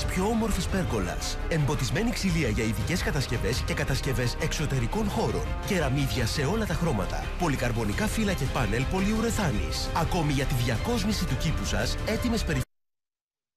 της πιο όμορφης πέρκολας. Εμποτισμένη ξυλία για ειδικές κατασκευές και κατασκευές εξωτερικών χώρων. Κεραμίδια σε όλα τα χρώματα. Πολυκαρβονικά φύλλα και πάνελ πολυουρεθάνης. Ακόμη για τη διακόσμηση του κήπου σας, έτοιμες